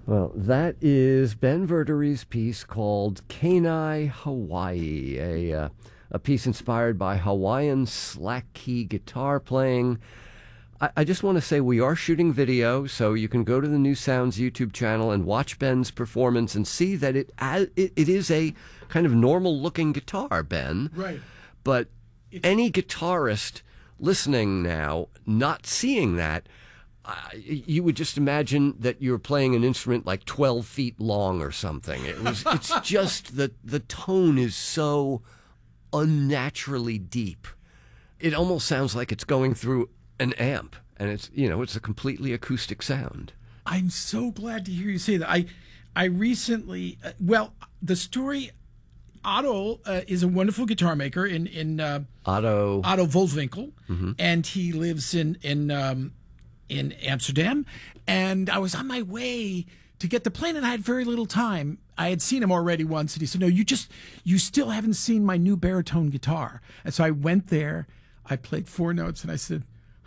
Well, that is Ben Verdery's piece called Kenai Hawaii, a piece inspired by Hawaiian slack key guitar playing. I just want to say we are shooting video, so you can go to the New Sounds YouTube channel and watch Ben's performance and see that it is a kind of normal-looking guitar, Ben. Right. But any guitarist listening now, not seeing that, you would just imagine that you're playing an instrument like 12 feet long or something. It's just the tone is so unnaturally deep. It almost sounds like it's going through an amp, and it's a completely acoustic sound. I'm so glad to hear you say that. I recently, the story. Otto is a wonderful guitar maker in Otto Volswinkel, mm-hmm. and he lives in Amsterdam. And I was on my way to get the plane, and I had very little time. I had seen him already once, and he said, "No, you still haven't seen my new baritone guitar." And so I went there. I played 4 notes, and I said,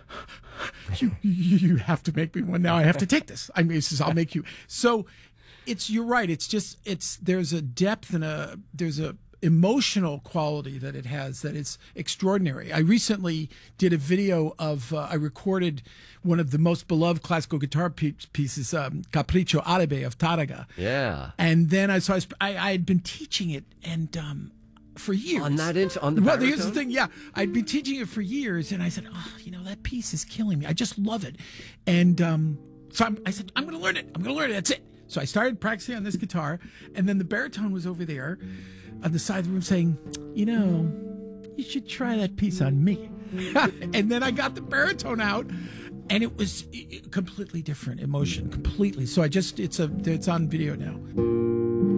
"You have to make me one now. I have to take this." He says, "I'll make you." So you're right. There's a depth and there's a emotional quality that it has that is extraordinary. I recently did a video of, I recorded one of the most beloved classical guitar pieces, Capriccio Arabe of Taraga. Yeah. And then I had been teaching it and for years. On the baritone? Well, here's the thing. Yeah, I'd been teaching it for years, and I said, that piece is killing me. I just love it. And so I said, I'm going to learn it. That's it. So I started practicing on this guitar, and then the baritone was over there on the side of the room saying, you should try that piece on me. And then I got the baritone out, and it was completely different emotion, completely. So it's on video now.